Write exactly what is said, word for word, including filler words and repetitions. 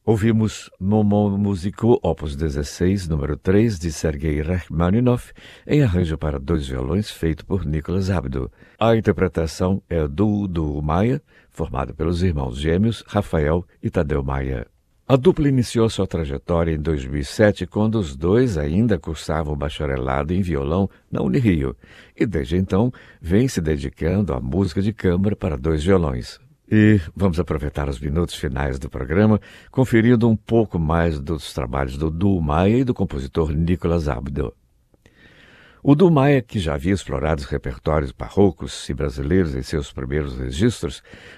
Ouvimos Momon Musical Opus dezesseis, número três, de Sergei Rachmaninoff, em arranjo para dois violões, feito por Nicholas Abdo. A interpretação é do Duo Maia, formado pelos irmãos gêmeos Rafael e Tadeu Maia. A dupla iniciou sua trajetória em dois mil e sete, quando os dois ainda cursavam bacharelado em violão na Unirio, e desde então vem se dedicando à música de câmara para dois violões. E vamos aproveitar os minutos finais do programa, conferindo um pouco mais dos trabalhos do Duo Maia e do compositor Nicholas Abdo. O Duo Maia, que já havia explorado os repertórios barrocos e brasileiros em seus primeiros registros,